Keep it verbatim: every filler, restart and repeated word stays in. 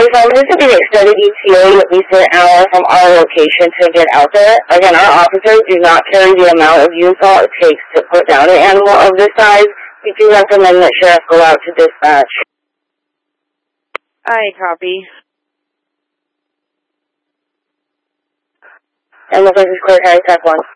um, this would be an extended E T A at least an hour from our location to get out there. Again, our officers do not carry the amount of U-Haul it takes to put down an animal of this size. We do recommend that sheriff go out to dispatch. I copy. And the place is clear, carry tech one.